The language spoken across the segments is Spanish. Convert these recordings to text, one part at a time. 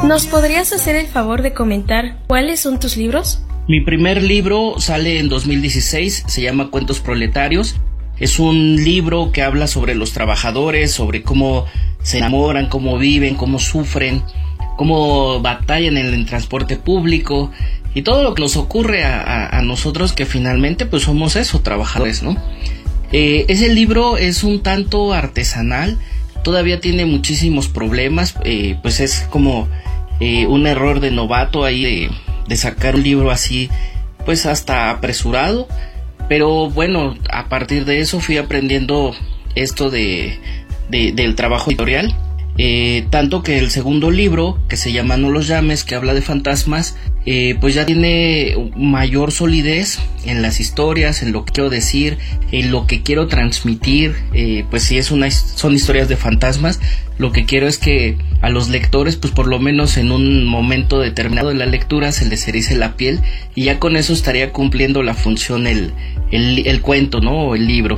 ¿Nos podrías hacer el favor de comentar cuáles son tus libros? Mi primer libro sale en 2016, se llama Cuentos Proletarios. Es un libro que habla sobre los trabajadores, sobre cómo se enamoran, cómo viven, cómo sufren, cómo batallan en el transporte público y todo lo que nos ocurre a nosotros, que finalmente pues somos eso, trabajadores, ¿no? Ese libro es un tanto artesanal, todavía tiene muchísimos problemas, pues es como un error de novato ahí de sacar un libro así pues hasta apresurado, pero bueno, a partir de eso fui aprendiendo esto del trabajo editorial, tanto que el segundo libro, que se llama No los llames, que habla de fantasmas, pues ya tiene mayor solidez en las historias, en lo que quiero decir, en lo que quiero transmitir. Pues si son historias de fantasmas, lo que quiero es que a los lectores, pues por lo menos en un momento determinado de la lectura, se les erice la piel, y ya con eso estaría cumpliendo la función el cuento, ¿no? O el libro.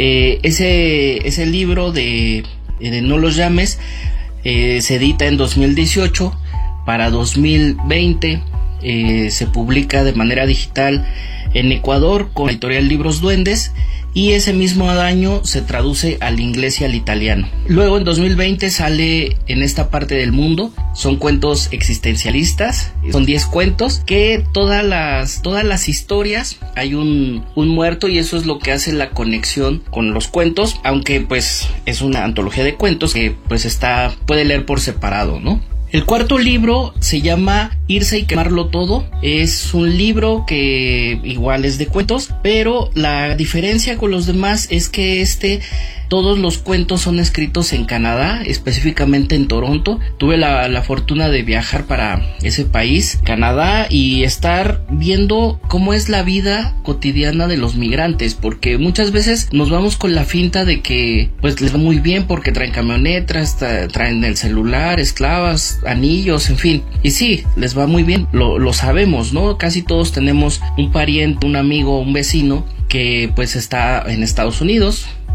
Ese libro de No los llames se edita en 2018. Para 2020 se publica de manera digital en Ecuador con la editorial Libros Duendes, y ese mismo año se traduce al inglés y al italiano. Luego en 2020 sale En esta parte del mundo. Son cuentos existencialistas, son 10 cuentos que todas las historias hay un muerto, y eso es lo que hace la conexión con los cuentos, aunque pues es una antología de cuentos que pues puede leer por separado, ¿no? El cuarto libro se llama Irse y quemarlo todo. Es un libro que igual es de cuentos, pero la diferencia con los demás es que todos los cuentos son escritos en Canadá, específicamente en Toronto. Tuve la fortuna de viajar para ese país, Canadá, y estar viendo cómo es la vida cotidiana de los migrantes, porque muchas veces nos vamos con la finta de que pues les va muy bien porque traen camionetas, traen el celular, esclavas, anillos, en fin. Y sí, les va muy bien, lo sabemos, ¿no? Casi todos tenemos un pariente, un amigo, un vecino que pues está en Estados Unidos,